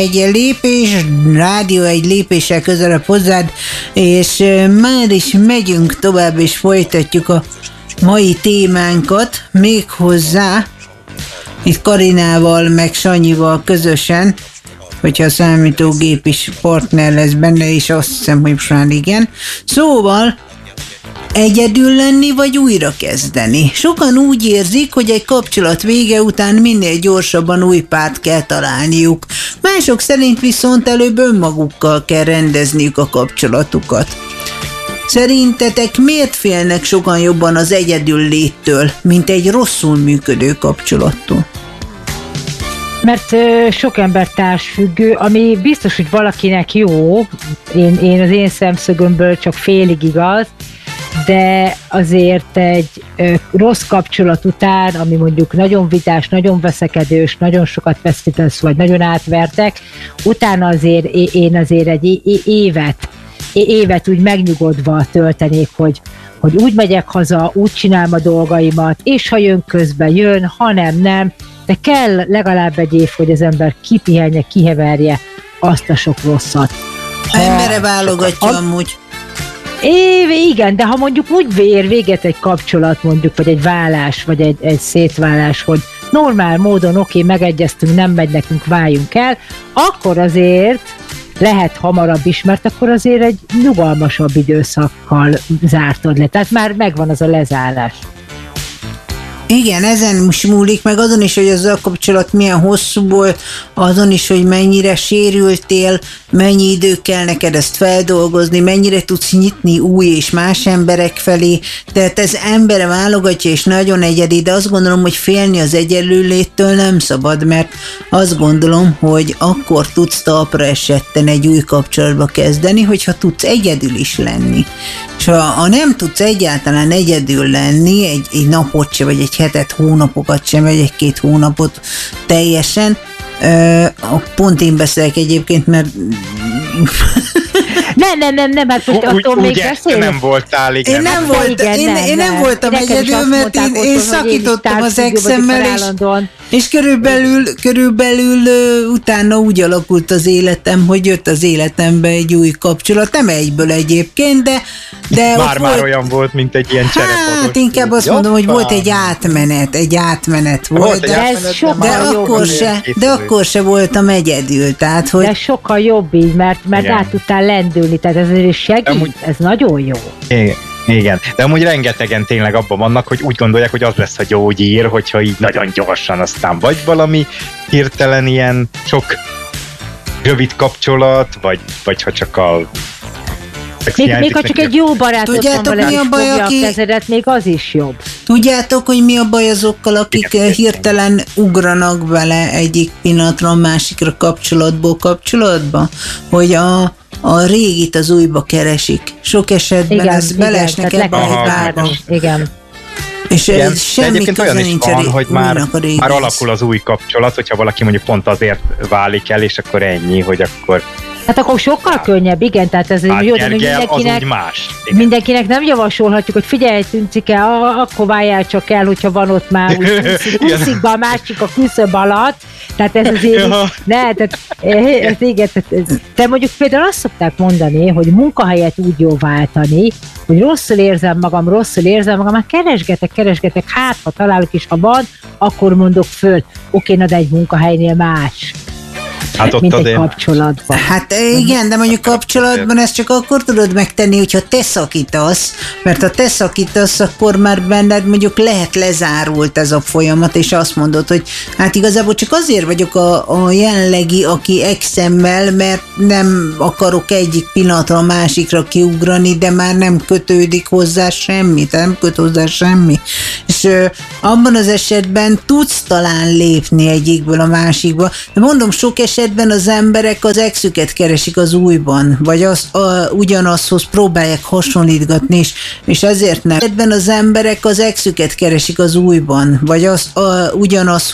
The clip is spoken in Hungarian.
egy lépés, rádió egy lépéssel közelebb hozzád, és már is megyünk tovább, és folytatjuk a mai témánkat, méghozzá itt Karinával, meg Sanyival közösen, hogyha a számítógép is partner lesz benne, és azt hiszem, hogy már igen. Szóval egyedül lenni, vagy újra kezdeni? Sokan úgy érzik, hogy egy kapcsolat vége után minél gyorsabban új párt kell találniuk. Mások szerint viszont előbb önmagukkal kell rendezniük a kapcsolatukat. Szerintetek miért félnek sokan jobban az egyedül léttől, mint egy rosszul működő kapcsolattól? Mert sok ember társfüggő, ami biztos, hogy valakinek jó, én az én szemszögömből csak félig igaz, de azért egy rossz kapcsolat után, ami mondjuk nagyon vitás, nagyon veszekedős, nagyon sokat veszítesz, vagy nagyon átvertek, utána azért én azért egy évet úgy megnyugodva töltenék, hogy úgy megyek haza, úgy csinálom a dolgaimat, és ha jön közben, jön, ha nem, de kell legalább egy év, hogy az ember kipihenje, kiheverje azt a sok rosszat. Embere válogatja amúgy. Igen, de ha mondjuk úgy ér véget egy kapcsolat, mondjuk, vagy egy vállás, vagy egy szétválás, hogy normál módon megegyeztünk, nem megy nekünk, váljunk el, akkor azért lehet hamarabb is, mert akkor azért egy nyugalmasabb időszakkal zártad le. Tehát már megvan az a lezárás. Igen, ezen is múlik, meg azon is, hogy az a kapcsolat milyen hosszú volt, azon is, hogy mennyire sérültél, mennyi idő kell neked ezt feldolgozni, mennyire tudsz nyitni új és más emberek felé, tehát ez embere válogatja, és nagyon egyedi, de azt gondolom, hogy félni az egyenlőléttől nem szabad, mert azt gondolom, hogy akkor tudsz talpra esetten egy új kapcsolatba kezdeni, hogyha tudsz egyedül is lenni. És ha nem tudsz egyáltalán egyedül lenni, egy napot se, vagy egy hetet, hónapokat sem, vagy egy-két hónapot teljesen, pont én beszélek egyébként, mert... Nem, hát most attól még beszélünk. Nem voltál, igen. Én nem voltam egyedül, mert én szakítottam az exemmel, és körülbelül utána úgy alakult az életem, hogy jött az életembe egy új kapcsolat, nem egyből egyébként, de már olyan volt, mint egy ilyen cserepados. Hát inkább azt mondom, hogy volt egy átmenet volt, de akkor se voltam egyedül, tehát hogy... De sokkal jobb így, mert át tudtál lendülni, tehát ez segít, ez nagyon jó. Igen, de amúgy rengetegen tényleg abban vannak, hogy úgy gondolják, hogy az lesz a gyógyír, hogyha így nagyon gyorsan aztán vagy valami hirtelen ilyen sok rövid kapcsolat, vagy ha csak a... Még ha csak egy jó barátod van vele, és fogja a kezedet, még az is jobb. Tudjátok, hogy mi a baj azokkal, akik hirtelen ugranak bele egyik pillanatra a másikra kapcsolatba? Hogy a régit az újba keresik. Sok esetben ez beleesnek ebbe a hibába. Igen. És igen, semmi köze nincs van, hogy már alakul az új kapcsolat, hogyha valaki mondjuk pont azért válik el, és akkor ennyi, hogy akkor... Hát akkor sokkal könnyebb, igen, tehát ez jó, de mindenkinek nem javasolhatjuk, hogy figyelj, Tüncike, akkor váljál csak el, hogyha van ott már úszik be a másik a küszöb alatt, tehát ez azért, te mondjuk például azt szokták mondani, hogy munkahelyet úgy jó váltani, hogy rosszul érzem magam, már keresgetek, hát ha találok is, ha van, akkor mondok föl, oké, de egy munkahelynél más. Hát mint egy kapcsolatban. Hát igen, de mondjuk kapcsolatban ezt csak akkor tudod megtenni, hogyha te szakítasz, mert ha te szakítasz, akkor már benned mondjuk lehet lezárult ez a folyamat, és azt mondod, hogy hát igazából csak azért vagyok a jelenlegi, aki exemmel, mert nem akarok egyik pillanatra a másikra kiugrani, de már nem kötődik hozzá semmi, tehát nem köt hozzá semmi. És abban az esetben tudsz talán lépni egyikből a másikba, de mondom, sok esetben az emberek az exüket keresik az újban, vagy ugyanazhoz próbálják hasonlítgatni, és ezért nem. Ebben az emberek az exüket keresik az újban, vagy ugyanazhoz